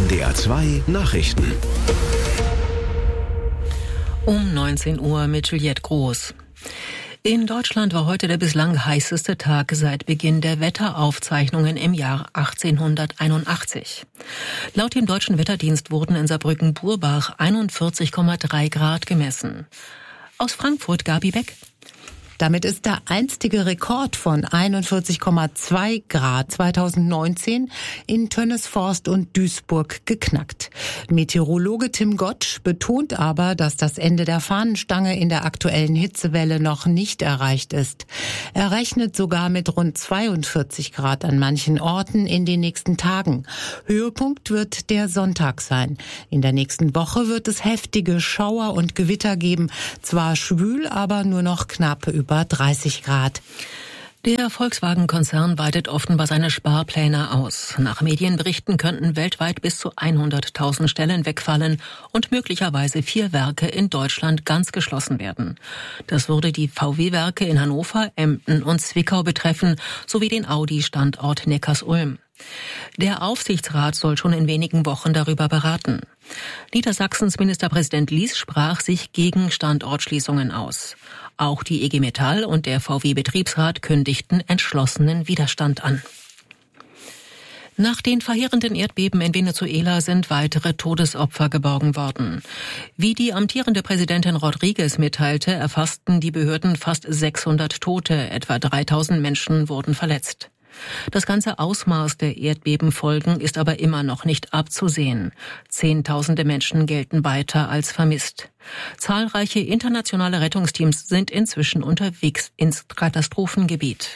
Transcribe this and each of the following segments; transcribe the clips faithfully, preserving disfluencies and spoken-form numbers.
N D R zwei Nachrichten. Um neunzehn Uhr mit Juliette Groß. In Deutschland war heute der bislang heißeste Tag seit Beginn der Wetteraufzeichnungen im Jahr achtzehnhunderteinundachtzig. Laut dem Deutschen Wetterdienst wurden in Saarbrücken-Burbach einundvierzig Komma drei Grad gemessen. Aus Frankfurt Gabi Beck. Damit ist der einstige Rekord von einundvierzig Komma zwei Grad zweitausendneunzehn in Tönnesforst und Duisburg geknackt. Meteorologe Tim Gottsch betont aber, dass das Ende der Fahnenstange in der aktuellen Hitzewelle noch nicht erreicht ist. Er rechnet sogar mit rund zweiundvierzig Grad an manchen Orten in den nächsten Tagen. Höhepunkt wird der Sonntag sein. In der nächsten Woche wird es heftige Schauer und Gewitter geben. Zwar schwül, aber nur noch knapp über dreißig Grad. Der Volkswagen-Konzern weitet offenbar seine Sparpläne aus. Nach Medienberichten könnten weltweit bis zu hunderttausend Stellen wegfallen und möglicherweise vier Werke in Deutschland ganz geschlossen werden. Das würde die V W-Werke in Hannover, Emden und Zwickau betreffen, sowie den Audi-Standort Neckarsulm. Der Aufsichtsrat soll schon in wenigen Wochen darüber beraten. Niedersachsens Ministerpräsident Lies sprach sich gegen Standortschließungen aus. Auch die I G Metall und der V W-Betriebsrat kündigten entschlossenen Widerstand an. Nach den verheerenden Erdbeben in Venezuela sind weitere Todesopfer geborgen worden. Wie die amtierende Präsidentin Rodriguez mitteilte, erfassten die Behörden fast sechshundert Tote, etwa dreitausend Menschen wurden verletzt. Das ganze Ausmaß der Erdbebenfolgen ist aber immer noch nicht abzusehen. Zehntausende Menschen gelten weiter als vermisst. Zahlreiche internationale Rettungsteams sind inzwischen unterwegs ins Katastrophengebiet.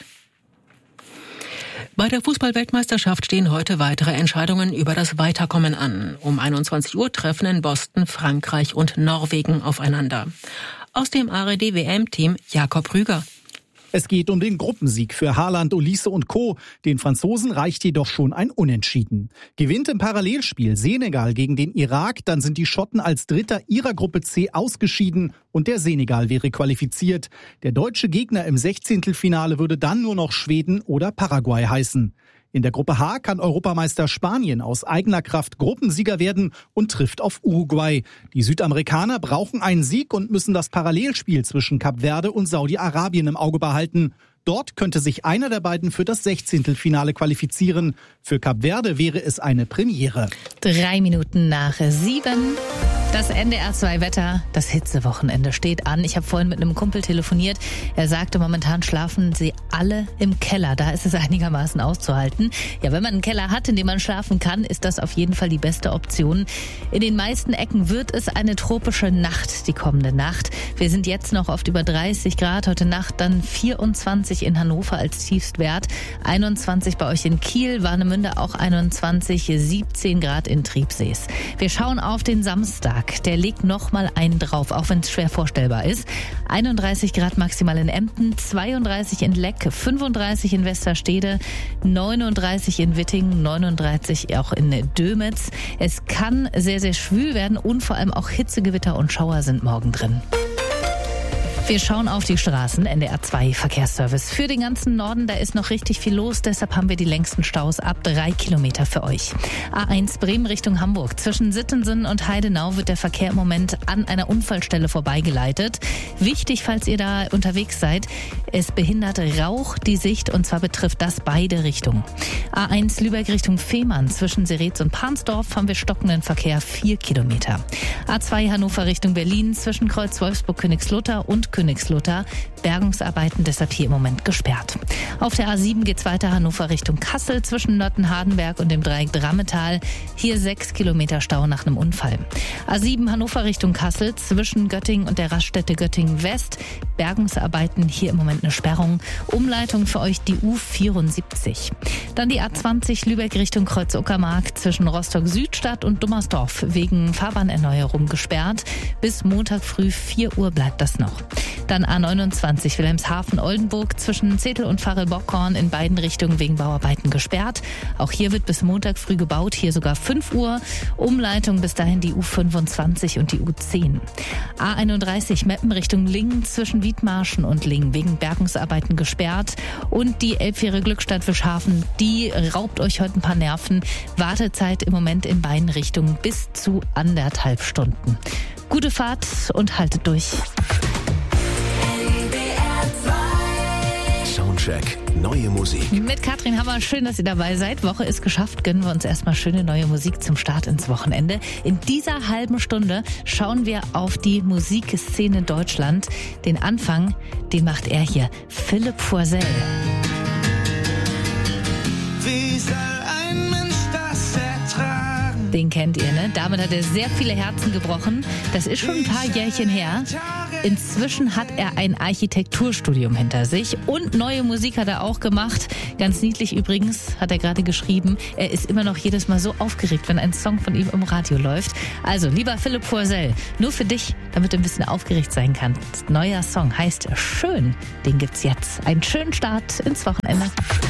Bei der Fußball-Weltmeisterschaft stehen heute weitere Entscheidungen über das Weiterkommen an. Um einundzwanzig Uhr treffen in Boston Frankreich und Norwegen aufeinander. Aus dem A R D-W M-Team Jakob Rüger. Es geht um den Gruppensieg für Haaland, Olise und Co. Den Franzosen reicht jedoch schon ein Unentschieden. Gewinnt im Parallelspiel Senegal gegen den Irak, dann sind die Schotten als Dritter ihrer Gruppe C ausgeschieden und der Senegal wäre qualifiziert. Der deutsche Gegner im Sechzehntelfinale würde dann nur noch Schweden oder Paraguay heißen. In der Gruppe H kann Europameister Spanien aus eigener Kraft Gruppensieger werden und trifft auf Uruguay. Die Südamerikaner brauchen einen Sieg und müssen das Parallelspiel zwischen Kap Verde und Saudi-Arabien im Auge behalten. Dort könnte sich einer der beiden für das Sechzehntelfinale qualifizieren. Für Kap Verde wäre es eine Premiere. Drei Minuten nach sieben. Das N D R zwei Wetter, das Hitzewochenende steht an. Ich habe vorhin mit einem Kumpel telefoniert. Er sagte, momentan schlafen sie alle im Keller. Da ist es einigermaßen auszuhalten. Ja, wenn man einen Keller hat, in dem man schlafen kann, ist das auf jeden Fall die beste Option. In den meisten Ecken wird es eine tropische Nacht, die kommende Nacht. Wir sind jetzt noch oft über dreißig Grad. Heute Nacht dann vierundzwanzig in Hannover als Tiefstwert. einundzwanzig bei euch in Kiel, Warnemünde auch einundzwanzig, siebzehn Grad in Triebsees. Wir schauen auf den Samstag. Der legt noch mal einen drauf, auch wenn es schwer vorstellbar ist. einunddreißig Grad maximal in Emden, zweiunddreißig in Leck, fünfunddreißig in Westerstede, neununddreißig in Wittingen, neununddreißig auch in Dömitz. Es kann sehr, sehr schwül werden und vor allem auch Hitzegewitter und Schauer sind morgen drin. Wir schauen auf die Straßen, N D R zwei Verkehrsservice. Für den ganzen Norden, da ist noch richtig viel los, deshalb haben wir die längsten Staus ab drei Kilometer für euch. A eins Bremen Richtung Hamburg. Zwischen Sittensen und Heidenau wird der Verkehr im Moment an einer Unfallstelle vorbeigeleitet. Wichtig, falls ihr da unterwegs seid, es behindert Rauch die Sicht und zwar betrifft das beide Richtungen. A eins Lübeck Richtung Fehmarn. Zwischen Seretz und Pansdorf haben wir stockenden Verkehr vier Kilometer. A zwei Hannover Richtung Berlin. Zwischen Kreuz Wolfsburg Königslutter und Königslutter. Bergungsarbeiten deshalb hier im Moment gesperrt. Auf der A sieben geht's weiter Hannover Richtung Kassel zwischen Nötten-Hardenberg und dem Dreieck Drammetal. Hier sechs Kilometer Stau nach einem Unfall. A sieben Hannover Richtung Kassel zwischen Göttingen und der Raststätte Göttingen West. Bergungsarbeiten hier im Moment eine Sperrung. Umleitung für euch die U vierundsiebzig. Dann die A zwanzig Lübeck Richtung Kreuz-Uckermark zwischen Rostock-Südstadt und Dummersdorf wegen Fahrbahnerneuerung gesperrt. Bis Montag früh vier Uhr bleibt das noch. Dann A neunundzwanzig Wilhelmshaven-Oldenburg zwischen Zetel und Pfarrel-Bockhorn in beiden Richtungen wegen Bauarbeiten gesperrt. Auch hier wird bis Montag früh gebaut, hier sogar fünf Uhr. Umleitung bis dahin die U fünfundzwanzig und die U zehn. A einunddreißig Meppen Richtung Lingen zwischen Wiedmarschen und Lingen wegen Bergungsarbeiten gesperrt. Und die Elbfähre Glückstadt-Wischhafen, die raubt euch heute ein paar Nerven. Wartezeit im Moment in beiden Richtungen bis zu anderthalb Stunden. Gute Fahrt und haltet durch. Soundcheck. Neue Musik. Mit Katrin Hammer, schön, dass ihr dabei seid. Woche ist geschafft, gönnen wir uns erstmal schöne neue Musik zum Start ins Wochenende. In dieser halben Stunde schauen wir auf die Musikszene Deutschland. Den Anfang, den macht er hier, Philipp Poisel. Wie soll ein Mensch das ertragen? Den kennt ihr, ne? Damit hat er sehr viele Herzen gebrochen. Das ist schon ein paar Jährchen her. Inzwischen hat er ein Architekturstudium hinter sich und neue Musik hat er auch gemacht. Ganz niedlich übrigens, hat er gerade geschrieben. Er ist immer noch jedes Mal so aufgeregt, wenn ein Song von ihm im Radio läuft. Also, lieber Philipp Poisel, nur für dich, damit du ein bisschen aufgeregt sein kannst. Neuer Song heißt Schön. Den gibt's jetzt. Einen schönen Start ins Wochenende.